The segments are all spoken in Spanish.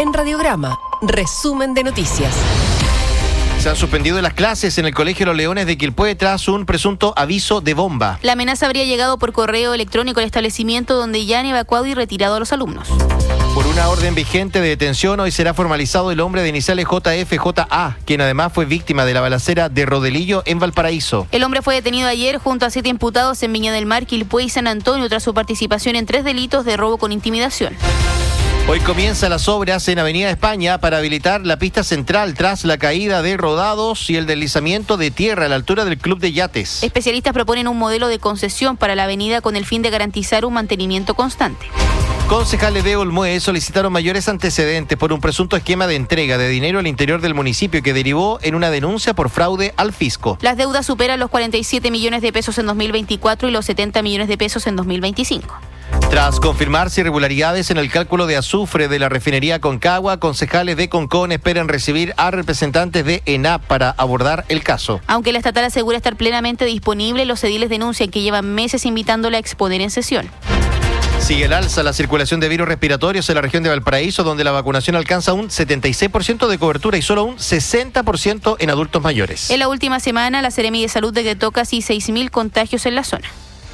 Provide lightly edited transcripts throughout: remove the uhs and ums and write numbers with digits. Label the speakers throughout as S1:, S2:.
S1: En Radiograma, resumen de noticias.
S2: Se han suspendido las clases en el Colegio Los Leones de Quilpué tras un presunto aviso de bomba.
S3: La amenaza habría llegado por correo electrónico al establecimiento donde ya han evacuado y retirado a los alumnos.
S2: Por una orden vigente de detención, hoy será formalizado el hombre de iniciales JFJA, quien además fue víctima de la balacera de Rodelillo en Valparaíso.
S3: El hombre fue detenido ayer junto a 7 imputados en Viña del Mar, Quilpué y San Antonio tras su participación en 3 delitos de robo con intimidación.
S2: Hoy comienzan las obras en Avenida España para habilitar la pista central tras la caída de rodados y el deslizamiento de tierra a la altura del Club de Yates.
S3: Especialistas proponen un modelo de concesión para la avenida con el fin de garantizar un mantenimiento constante.
S2: Concejales de Olmué solicitaron mayores antecedentes por un presunto esquema de entrega de dinero al interior del municipio que derivó en una denuncia por fraude al fisco.
S3: Las deudas superan los 47 millones de pesos en 2024 y los 70 millones de pesos en 2025.
S2: Tras confirmarse irregularidades en el cálculo de azufre de la refinería Concagua, concejales de Concón esperan recibir a representantes de ENAP para abordar el caso.
S3: Aunque la estatal asegura estar plenamente disponible, los ediles denuncian que llevan meses invitándola a exponer en sesión.
S2: Sigue el alza la circulación de virus respiratorios en la región de Valparaíso, donde la vacunación alcanza un 76% de cobertura y solo un 60% en adultos mayores.
S3: En la última semana, la Seremi de Salud decretó casi 6.000 contagios en la zona.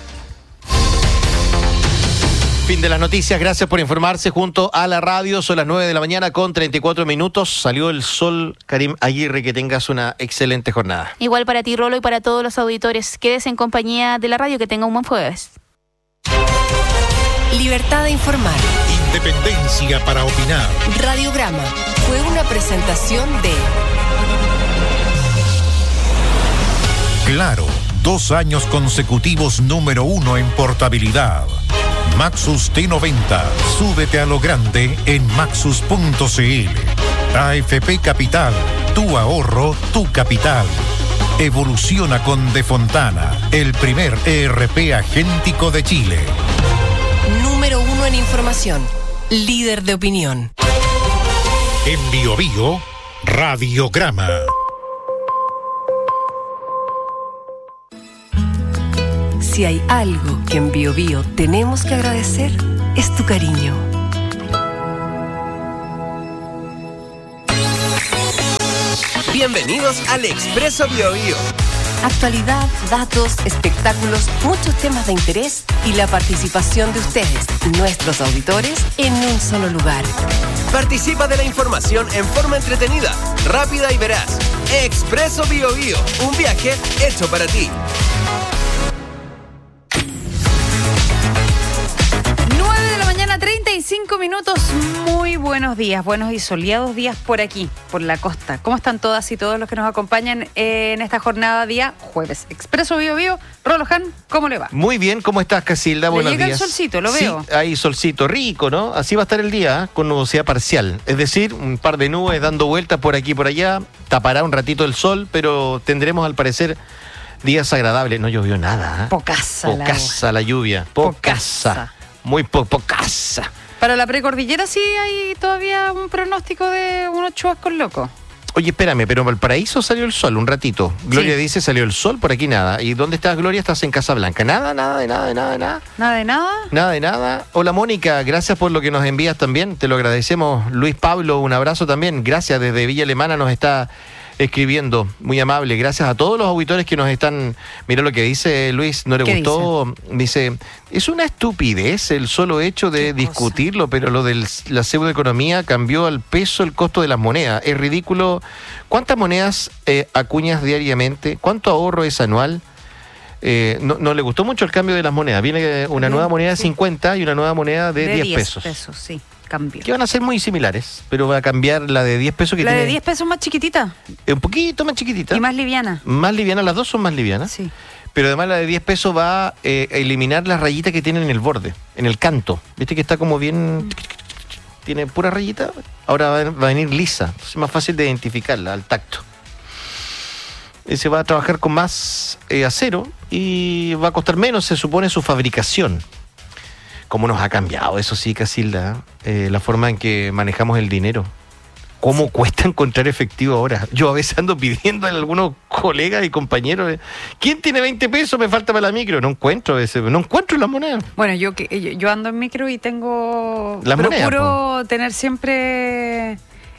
S2: Fin de las noticias, gracias por informarse junto a la radio. Son las 9 de la mañana con 34 minutos. Salió el sol, Karim Aguirre, que tengas una excelente jornada.
S3: Igual para ti, Rolo, y para todos los auditores. Quédese en compañía de la radio, que tenga un buen jueves.
S1: Libertad de informar.
S4: Independencia para opinar.
S1: Radiograma fue una presentación de
S4: Claro, 2 años consecutivos número 1 en portabilidad. Maxus T90, súbete a lo grande en maxus.cl. AFP Capital, tu ahorro, tu capital. Evoluciona con De Fontana, el primer ERP agéntico de Chile.
S1: Número 1 en información, líder de opinión.
S4: En Biobío, Radiograma.
S1: Si hay algo que en Biobío tenemos que agradecer, es tu cariño.
S5: Bienvenidos al Expreso Biobío.
S1: Actualidad, datos, espectáculos, muchos temas de interés y la participación de ustedes, nuestros auditores, en un solo lugar.
S5: Participa de la información en forma entretenida, rápida y veraz. Expreso Biobío, un viaje hecho para ti.
S6: 35 minutos, muy buenos días, buenos y soleados días por aquí, por la costa. ¿Cómo están todas y todos los que nos acompañan en esta jornada día jueves? Expreso Biobío, Rolojan, ¿cómo le va?
S2: Muy bien, ¿cómo estás, Casilda? Buenos días.
S6: Llega el solcito, lo veo.
S2: Sí, hay solcito rico, ¿no? Así va a estar el día, con nubosidad parcial. Es decir, un par de nubes dando vueltas por aquí y por allá, tapará un ratito el sol, pero tendremos al parecer días agradables. No llovió nada, ¿eh?
S6: Pocasa
S2: la lluvia. Pocasa. Muy pocasa.
S6: Para la precordillera sí hay todavía un pronóstico de unos chubascos locos.
S2: Oye, espérame, pero en Valparaíso salió el sol un ratito. Gloria
S6: sí.
S2: Dice, salió el sol, por aquí nada. ¿Y dónde estás, Gloria? Estás en Casablanca. Nada.
S6: ¿Nada de nada?
S2: Hola, Mónica, gracias por lo que nos envías también. Te lo agradecemos. Luis Pablo, un abrazo también. Gracias, desde Villa Alemana nos está escribiendo, muy amable. Gracias a todos los auditores que nos están... Mira lo que dice Luis, ¿no le gustó? Dice, es una estupidez el solo hecho de discutirlo, pero lo de la pseudoeconomía cambió al peso el costo de las monedas. Es ridículo. ¿Cuántas monedas acuñas diariamente? ¿Cuánto ahorro es anual? No le gustó mucho el cambio de las monedas. Viene una nueva moneda de 50 y una nueva moneda de 10 pesos.
S6: Sí. Cambio.
S2: Que van a ser muy similares, pero va a cambiar la de 10 pesos que
S6: la
S2: tiene...
S6: La de 10 pesos más chiquitita.
S2: Un poquito más chiquitita.
S6: Y más liviana.
S2: Más liviana, las dos son más livianas.
S6: Sí.
S2: Pero además la de 10 pesos va a eliminar las rayitas que tienen en el borde, en el canto. ¿Viste que está como bien... Tiene pura rayita? Ahora va a venir lisa. Es más fácil de identificarla al tacto. Se va a trabajar con más acero y va a costar menos, se supone, su fabricación. ¿Cómo nos ha cambiado? Eso sí, Casilda, la forma en que manejamos el dinero. ¿Cómo cuesta encontrar efectivo ahora? Yo a veces ando pidiendo a algunos colegas y compañeros, ¿quién tiene 20 pesos? Me falta para la micro. No encuentro las monedas.
S6: Bueno, yo ando en micro y tengo...
S2: Las monedas,
S6: procuro tener siempre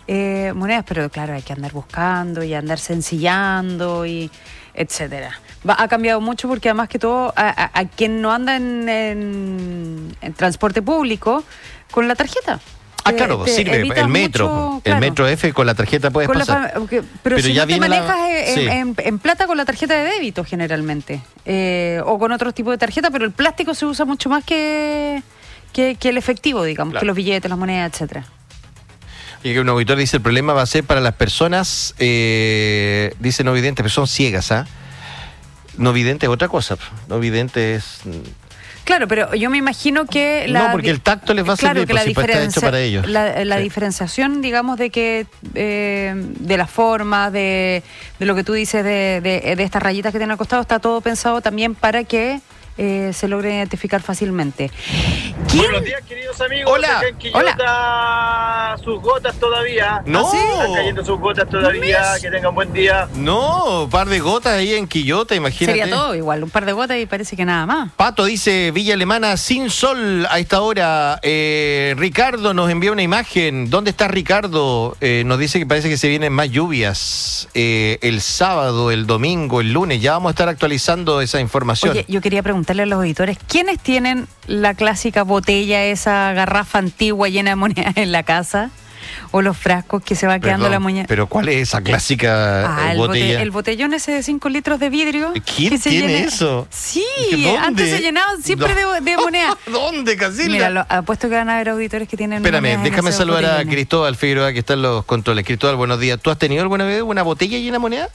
S6: monedas, pero claro, hay que andar buscando y andar sencillando y etcétera. Ha cambiado mucho porque además que todo, a quien no anda en transporte público, con la tarjeta.
S2: Claro, sirve el metro.
S6: Mucho,
S2: el metro F con la tarjeta puedes pasar.
S6: Pero si
S2: ya
S6: no te
S2: viene
S6: manejas
S2: sí.
S6: en plata con la tarjeta de débito generalmente, o con otro tipo de tarjeta, pero el plástico se usa mucho más que el efectivo, digamos,
S2: claro.
S6: que los billetes, las monedas, etcétera.
S2: Y que un auditor dice, el problema va a ser para las personas, dice no videntes, pero son ciegas, ¿ah? No vidente es otra cosa. No vidente es...
S6: Claro, pero yo me imagino que...
S2: No, porque el tacto les va a servir,
S6: que la
S2: pues, está hecho para ellos.
S6: La
S2: Sí.
S6: diferenciación, digamos, de que de la forma, de lo que tú dices, de estas rayitas que tienen al costado, está todo pensado también para que se logre identificar fácilmente.
S7: Buenos días, queridos amigos.
S2: Hola.
S7: Acá en Quillota, sus gotas todavía.
S2: No.
S7: Están cayendo sus gotas todavía. Que tengan buen día.
S2: No, un par de gotas ahí en Quillota, imagínate.
S6: Sería todo igual, un par de gotas y parece que nada más.
S2: Pato dice, Villa Alemana sin sol a esta hora. Ricardo nos envía una imagen. ¿Dónde está Ricardo? Nos dice que parece que se vienen más lluvias el sábado, el domingo, el lunes. Ya vamos a estar actualizando esa información.
S6: Oye, yo quería preguntarle a los auditores, ¿quiénes tienen la clásica botella, esa garrafa antigua llena de monedas en la casa? ¿O los frascos que se va quedando
S2: Perdón,
S6: la moneda?
S2: ¿Pero cuál es esa clásica botella?
S6: El botellón ese de 5 litros de vidrio.
S2: ¿Quién
S6: que se
S2: tiene
S6: llena...
S2: eso?
S6: Sí,
S2: ¿Dónde?
S6: antes se llenaban siempre de monedas.
S2: ¿Dónde, Casilda?
S6: Mira, apuesto que van a haber auditores que tienen
S2: Espérame,
S6: monedas en
S2: déjame
S6: esos
S2: saludar a
S6: botellones.
S2: Cristóbal Figueroa, que está en los controles. Cristóbal, buenos días. ¿Tú has tenido alguna vez una botella llena de moneda?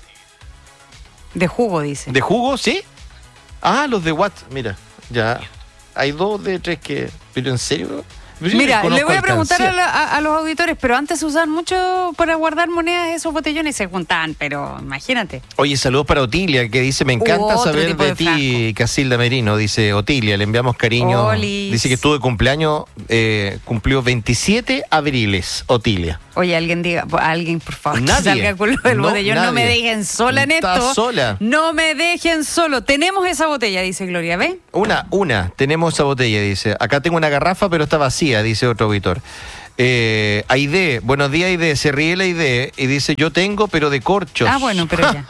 S6: De jugo, dice.
S2: ¿De jugo? ¿Sí? Ah, los de Watt, mira, ya. Hay 2 de 3 que... ¿Pero en serio?
S6: Mira, le voy a preguntar
S2: alcancía.
S6: a los auditores, pero antes se usaban mucho para guardar monedas esos botellones y se juntaban, pero imagínate.
S2: Oye, saludos para Otilia, que dice, me encanta
S6: Otro
S2: saber
S6: tipo
S2: de
S6: de
S2: ti, Casilda Merino. Dice Otilia, le enviamos cariño.
S6: Olis.
S2: Dice que estuvo de cumpleaños, cumplió 27 abriles, Otilia.
S6: Oye, alguien por favor,
S2: Nadie.
S6: que salga con lo del
S2: No,
S6: botellón. No me
S2: nadie.
S6: dejen sola en
S2: Está
S6: esto.
S2: sola.
S6: No me dejen solo. Tenemos esa botella, dice Gloria, ¿ve?
S2: Una, tenemos esa botella, dice. Acá tengo una garrafa, pero está vacía, dice otro auditor. Aide, buenos días, Aide. Se ríe la Aide y dice, yo tengo, pero de corchos.
S6: Ah, bueno, pero ya.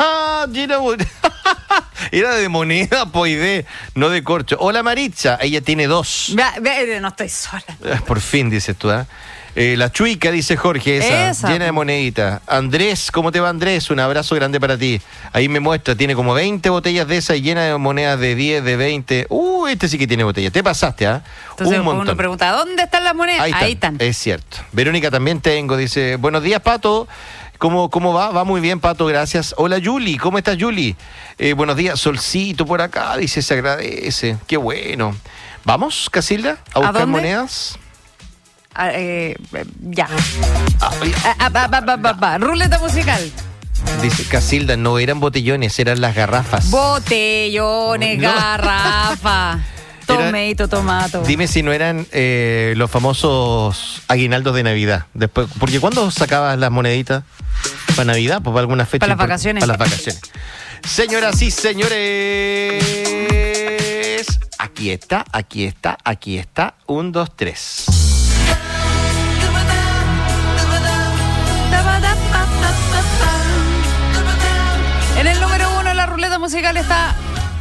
S2: Era de moneda, Aide, no de corcho. Hola, Maritza, ella tiene 2.
S6: No estoy sola.
S2: Por fin, dices tú, ¿eh? La chuica, dice Jorge, esa llena de moneditas. Andrés, ¿cómo te va, Andrés? Un abrazo grande para ti. Ahí me muestra, tiene como 20 botellas de esas y llena de monedas de 10, de 20. Este sí que tiene botellas. Te pasaste, ¿ah?
S6: Entonces
S2: Un montón.
S6: uno pregunta, ¿dónde están las monedas? Ahí están.
S2: Es cierto. Verónica también tengo, dice, buenos días, Pato. ¿Cómo va? Va muy bien, Pato, gracias. Hola, Yuli, ¿cómo estás, Yuli? Buenos días, solcito por acá, dice, se agradece. Qué bueno. ¿Vamos, Casilda, a buscar
S6: dónde?
S2: monedas?
S6: Ya. Ruleta musical.
S2: Dice Casilda, no eran botellones, eran las garrafas.
S6: Botellones,
S2: No.
S6: garrafa. Tomato, tomato.
S2: Dime si no eran los famosos aguinaldos de Navidad. Después, porque ¿cuándo sacabas las moneditas? ¿Para Navidad? ¿Pues para alguna fecha?
S6: Para las vacaciones.
S2: Para las vacaciones. Señoras y señores, aquí está. 1, 2, 3.
S6: En el número 1 la ruleta musical está